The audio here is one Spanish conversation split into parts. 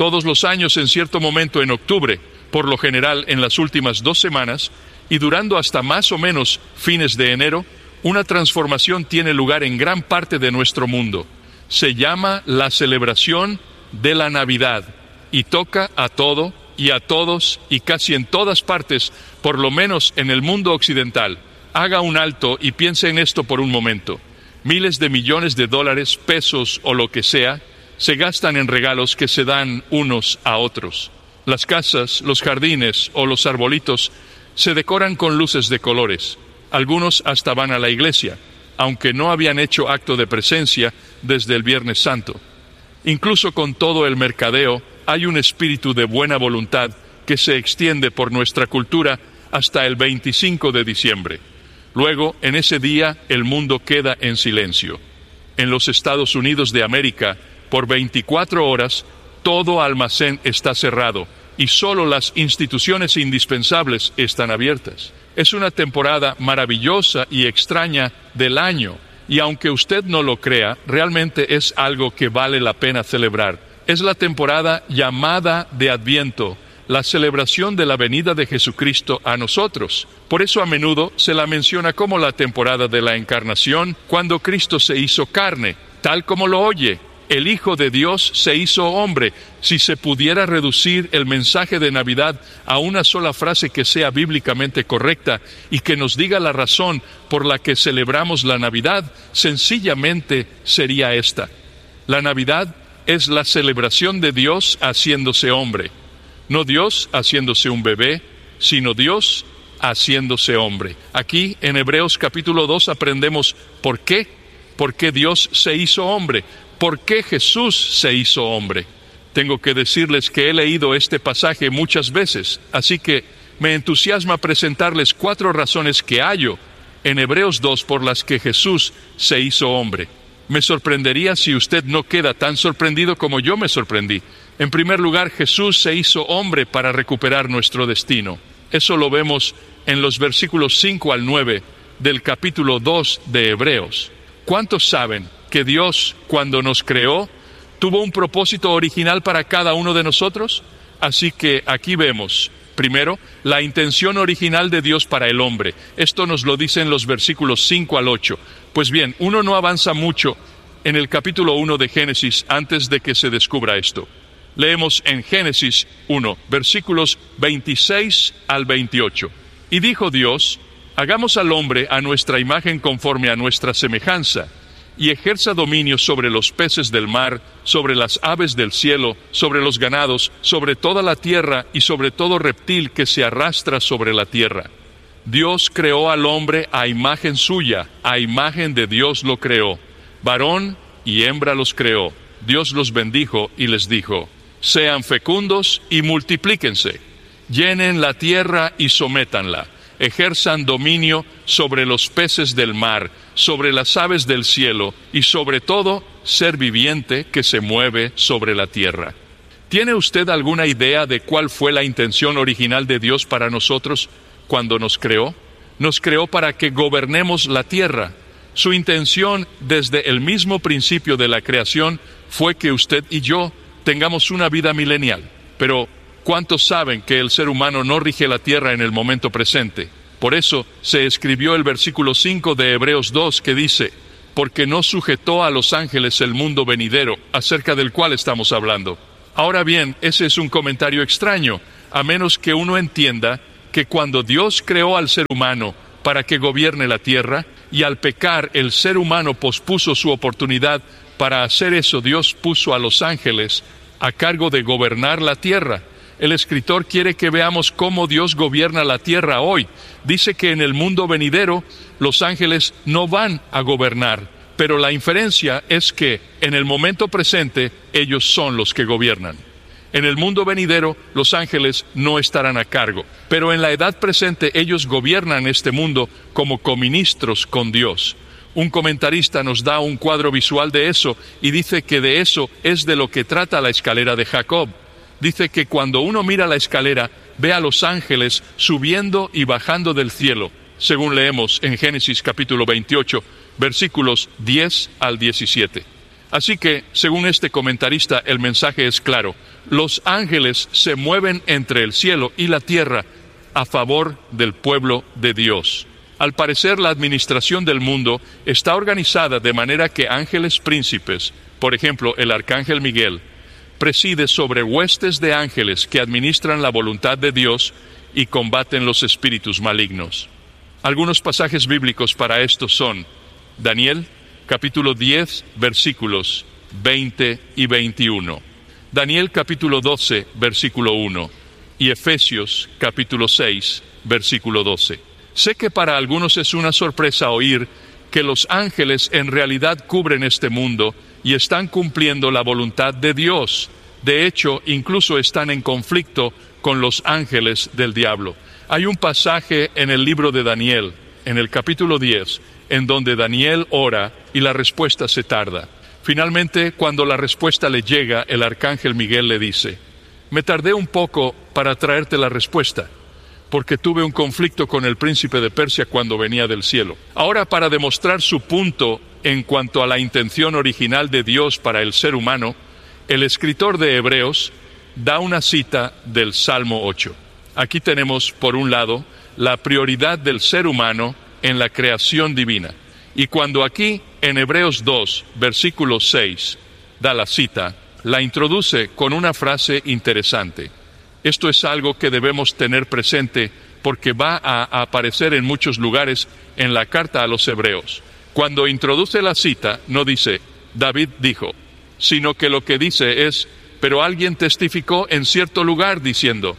Todos los años, en cierto momento en octubre, por lo general en las últimas 2 semanas, y durando hasta más o menos fines de enero, una transformación tiene lugar en gran parte de nuestro mundo. Se llama la celebración de la Navidad, y toca a todo y a todos y casi en todas partes, por lo menos en el mundo occidental. Haga un alto y piense en esto por un momento. Miles de millones de dólares, pesos o lo que sea, se gastan en regalos que se dan unos a otros. Las casas, los jardines o los arbolitos se decoran con luces de colores. Algunos hasta van a la iglesia, aunque no habían hecho acto de presencia desde el Viernes Santo. Incluso con todo el mercadeo, hay un espíritu de buena voluntad que se extiende por nuestra cultura hasta el 25 de diciembre. Luego, en ese día, el mundo queda en silencio. En los Estados Unidos de América, por 24 horas, todo almacén está cerrado y solo las instituciones indispensables están abiertas. Es una temporada maravillosa y extraña del año, y aunque usted no lo crea, realmente es algo que vale la pena celebrar. Es la temporada llamada de Adviento, la celebración de la venida de Jesucristo a nosotros. Por eso a menudo se la menciona como la temporada de la encarnación, cuando Cristo se hizo carne, tal como lo oye. El Hijo de Dios se hizo hombre. Si se pudiera reducir el mensaje de Navidad a una sola frase que sea bíblicamente correcta y que nos diga la razón por la que celebramos la Navidad, sencillamente sería esta: la Navidad es la celebración de Dios haciéndose hombre. No Dios haciéndose un bebé, sino Dios haciéndose hombre. Aquí en Hebreos capítulo 2 aprendemos por qué. ¿Por qué Dios se hizo hombre? ¿Por qué Jesús se hizo hombre? Tengo que decirles que he leído este pasaje muchas veces, así que me entusiasma presentarles 4 razones que hallo en Hebreos 2 por las que Jesús se hizo hombre. Me sorprendería si usted no queda tan sorprendido como yo me sorprendí. En primer lugar, Jesús se hizo hombre para recuperar nuestro destino. Eso lo vemos en los versículos 5 al 9 del capítulo 2 de Hebreos. ¿Cuántos saben que Dios, cuando nos creó, tuvo un propósito original para cada uno de nosotros? Así que aquí vemos, primero, la intención original de Dios para el hombre. Esto nos lo dicen los versículos 5 al 8. Pues bien, uno no avanza mucho en el capítulo 1 de Génesis antes de que se descubra esto. Leemos en Génesis 1, versículos 26 al 28. Y dijo Dios: hagamos al hombre a nuestra imagen conforme a nuestra semejanza, y ejerza dominio sobre los peces del mar, sobre las aves del cielo, sobre los ganados, sobre toda la tierra y sobre todo reptil que se arrastra sobre la tierra. Dios creó al hombre a imagen suya, a imagen de Dios lo creó. Varón y hembra los creó. Dios los bendijo y les dijo: sean fecundos y multiplíquense, llenen la tierra y sométanla. Ejerzan dominio sobre los peces del mar, sobre las aves del cielo y sobre todo ser viviente que se mueve sobre la tierra. ¿Tiene usted alguna idea de cuál fue la intención original de Dios para nosotros cuando nos creó? Nos creó para que gobernemos la tierra. Su intención desde el mismo principio de la creación fue que usted y yo tengamos una vida milenial. Pero ¿cuántos saben que el ser humano no rige la tierra en el momento presente? Por eso se escribió el versículo 5 de Hebreos 2 que dice: porque no sujetó a los ángeles el mundo venidero, acerca del cual estamos hablando. Ahora bien, ese es un comentario extraño, a menos que uno entienda que cuando Dios creó al ser humano para que gobierne la tierra, y al pecar el ser humano pospuso su oportunidad para hacer eso, Dios puso a los ángeles a cargo de gobernar la tierra. El escritor quiere que veamos cómo Dios gobierna la tierra hoy. Dice que en el mundo venidero los ángeles no van a gobernar, pero la inferencia es que en el momento presente ellos son los que gobiernan. En el mundo venidero los ángeles no estarán a cargo, pero en la edad presente ellos gobiernan este mundo como coministros con Dios. Un comentarista nos da un cuadro visual de eso y dice que de eso es de lo que trata la escalera de Jacob. Dice que cuando uno mira la escalera, ve a los ángeles subiendo y bajando del cielo, según leemos en Génesis capítulo 28, versículos 10 al 17. Así que, según este comentarista, el mensaje es claro. Los ángeles se mueven entre el cielo y la tierra a favor del pueblo de Dios. Al parecer, la administración del mundo está organizada de manera que ángeles príncipes, por ejemplo, el arcángel Miguel, preside sobre huestes de ángeles que administran la voluntad de Dios y combaten los espíritus malignos. Algunos pasajes bíblicos para esto son Daniel, capítulo 10, versículos 20 y 21. Daniel, capítulo 12, versículo 1. Y Efesios, capítulo 6, versículo 12. Sé que para algunos es una sorpresa oír que los ángeles en realidad cubren este mundo y están cumpliendo la voluntad de Dios. De hecho, incluso están en conflicto con los ángeles del diablo. Hay un pasaje en el libro de Daniel, en el capítulo 10, en donde Daniel ora y la respuesta se tarda. Finalmente, cuando la respuesta le llega, el arcángel Miguel le dice: me tardé un poco para traerte la respuesta, porque tuve un conflicto con el príncipe de Persia cuando venía del cielo. Ahora, para demostrar su punto en cuanto a la intención original de Dios para el ser humano, el escritor de Hebreos da una cita del Salmo 8. Aquí tenemos, por un lado, la prioridad del ser humano en la creación divina. Y cuando aquí, en Hebreos 2, versículo 6, da la cita, la introduce con una frase interesante. Esto es algo que debemos tener presente porque va a aparecer en muchos lugares en la carta a los Hebreos. Cuando introduce la cita, no dice, David dijo, sino que lo que dice es, pero alguien testificó en cierto lugar diciendo.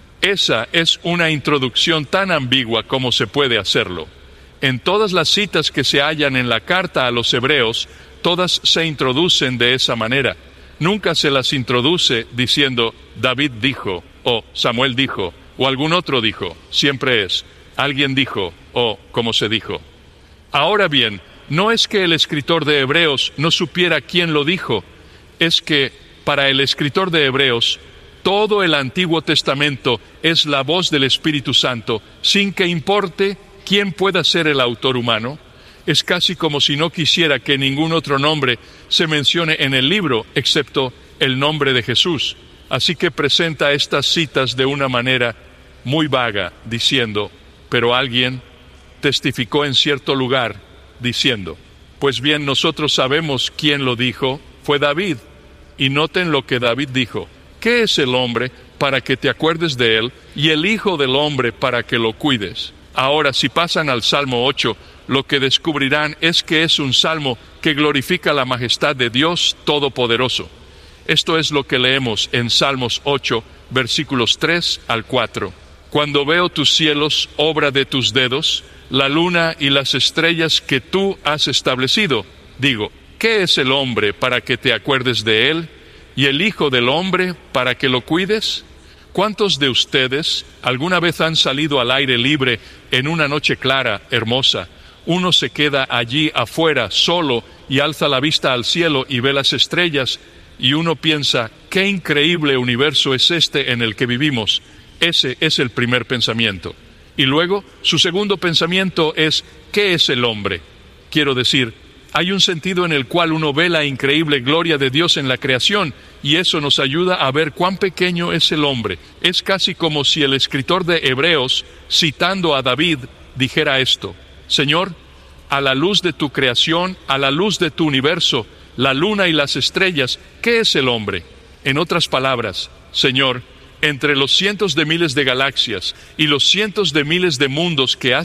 Esa es una introducción tan ambigua como se puede hacerlo. En todas las citas que se hallan en la carta a los Hebreos, todas se introducen de esa manera. Nunca se las introduce diciendo, David dijo, o Samuel dijo, o algún otro dijo. Siempre es, alguien dijo, o como se dijo. Ahora bien, no es que el escritor de Hebreos no supiera quién lo dijo, es que para el escritor de Hebreos, todo el Antiguo Testamento es la voz del Espíritu Santo, sin que importe quién pueda ser el autor humano. Es casi como si no quisiera que ningún otro nombre se mencione en el libro, excepto el nombre de Jesús. Así que presenta estas citas de una manera muy vaga, diciendo, pero alguien testificó en cierto lugar, diciendo. Pues bien, nosotros sabemos quién lo dijo, fue David. Y noten lo que David dijo. ¿Qué es el hombre para que te acuerdes de él, y el hijo del hombre para que lo cuides? Ahora, si pasan al Salmo 8, lo que descubrirán es que es un salmo que glorifica la majestad de Dios Todopoderoso. Esto es lo que leemos en Salmos 8, versículos 3 al 4. Cuando veo tus cielos, obra de tus dedos, la luna y las estrellas que tú has establecido, digo, ¿qué es el hombre para que te acuerdes de él? ¿Y el hijo del hombre para que lo cuides? ¿Cuántos de ustedes alguna vez han salido al aire libre en una noche clara, hermosa? Uno se queda allí afuera, solo, y alza la vista al cielo y ve las estrellas, y uno piensa, qué increíble universo es este en el que vivimos. Ese es el primer pensamiento. Y luego, su segundo pensamiento es, ¿qué es el hombre? Quiero decir, hay un sentido en el cual uno ve la increíble gloria de Dios en la creación, y eso nos ayuda a ver cuán pequeño es el hombre. Es casi como si el escritor de Hebreos, citando a David, dijera esto: Señor, a la luz de tu creación, a la luz de tu universo, la luna y las estrellas, ¿qué es el hombre? En otras palabras, Señor, entre los cientos de miles de galaxias y los cientos de miles de mundos que has